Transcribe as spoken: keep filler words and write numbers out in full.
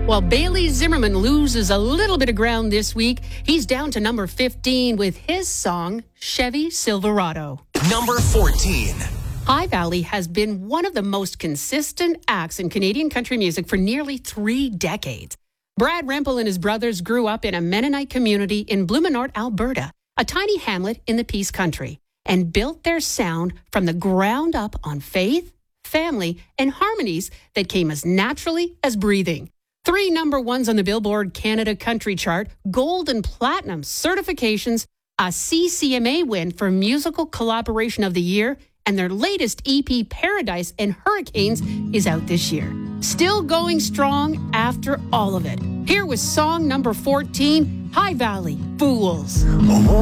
While Bailey Zimmerman loses a little bit of ground this week, he's down to number fifteen with his song, Chevy Silverado. Number fourteen. High Valley has been one of the most consistent acts in Canadian country music for nearly three decades. Brad Rempel and his brothers grew up in a Mennonite community in Blumenort, Alberta, a tiny hamlet in the Peace Country, and built their sound from the ground up on faith, family, and harmonies that came as naturally as breathing. Three number ones on the Billboard Canada Country Chart, gold and platinum certifications, a C C M A win for Musical Collaboration of the Year, and their latest E P, Paradise and Hurricanes, is out this year. Still going strong after all of it. Here was song number fourteen, High Valley, Fools.